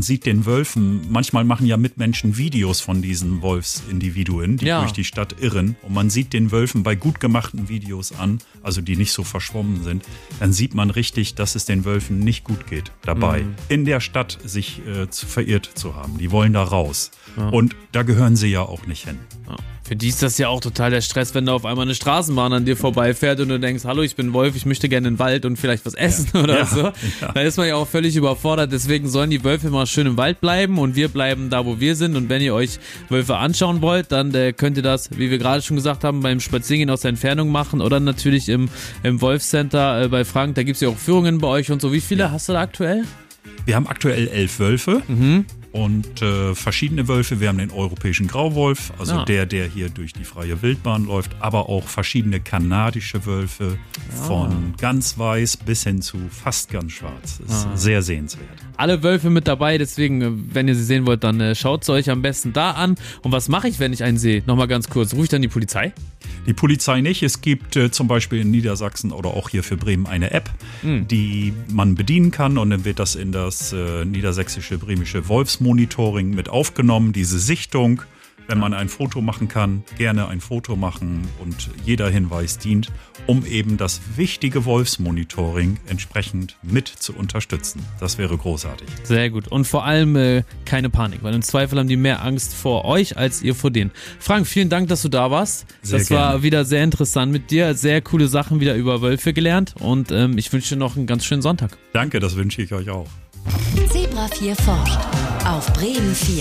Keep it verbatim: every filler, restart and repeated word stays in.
sieht den Wölfen, manchmal machen ja Mitmenschen Videos von diesen Wolfsindividuen, die Ja. durch die Stadt irren. Und man sieht den Wölfen bei gut gemachten Videos an, also die nicht so verschwommen sind, dann sieht man richtig, dass es den Wölfen nicht gut geht dabei, Mhm. in der Stadt sich äh, zu, verirrt zu haben. Die wollen da raus. Ja. Und da gehören sie ja auch nicht hin. Ja. Für die ist das ja auch total der Stress, wenn da auf einmal eine Straßenbahn an dir vorbeifährt und du denkst, hallo, ich bin Wolf, ich möchte gerne in den Wald und vielleicht was essen Ja. oder Ja. so. Ja. Da ist man ja auch völlig überfordert. Deswegen sollen die Wölfe mal schön im Wald bleiben und wir bleiben da, wo wir sind. Und wenn ihr euch Wölfe anschauen wollt, dann äh, könnt ihr das, wie wir gerade schon gesagt haben, beim Spazierengehen aus der Entfernung machen oder natürlich im, im Wolfcenter äh, bei Frank. Da gibt es ja auch Führungen bei euch und so. Wie viele hast du da aktuell? Wir haben aktuell elf Wölfe. Mhm. Und äh, verschiedene Wölfe. Wir haben den europäischen Grauwolf, also Ah. der, der hier durch die freie Wildbahn läuft, aber auch verschiedene kanadische Wölfe, Ah. von ganz weiß bis hin zu fast ganz schwarz. Das ist Ah. sehr sehenswert. Alle Wölfe mit dabei, deswegen, äh, wenn ihr sie sehen wollt, dann äh, schaut sie euch am besten da an. Und was mache ich, wenn ich einen sehe? Nochmal ganz kurz, rufe ich dann die Polizei? Die Polizei nicht. Es gibt äh, zum Beispiel in Niedersachsen oder auch hier für Bremen eine App, Mhm. die man bedienen kann, und dann wird das in das äh, niedersächsische bremische Wolfsmonitoring mit aufgenommen, diese Sichtung. Wenn man ein Foto machen kann, gerne ein Foto machen, und jeder Hinweis dient, um eben das wichtige Wolfsmonitoring entsprechend mit zu unterstützen. Das wäre großartig. Sehr gut. Und vor allem äh, keine Panik, weil im Zweifel haben die mehr Angst vor euch, als ihr vor denen. Frank, vielen Dank, dass du da warst. Sehr das war gerne. wieder sehr interessant mit dir. Sehr coole Sachen wieder über Wölfe gelernt. Und ähm, ich wünsche dir noch einen ganz schönen Sonntag. Danke, das wünsche ich euch auch. Zebra vier forscht auf Bremen vier.